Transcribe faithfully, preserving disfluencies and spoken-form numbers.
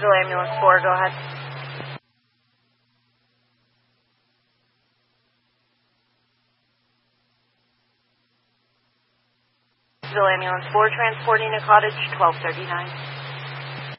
Visual Ambulance four, go ahead. Visual Ambulance four, transporting a cottage, twelve thirty-nine.